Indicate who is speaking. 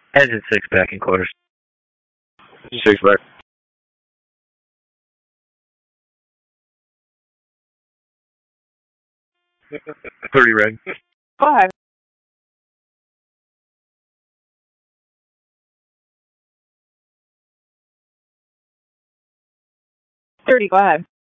Speaker 1: Engine 6 back in quarters.
Speaker 2: 6 back.
Speaker 1: 30 reg.
Speaker 3: 5. 35.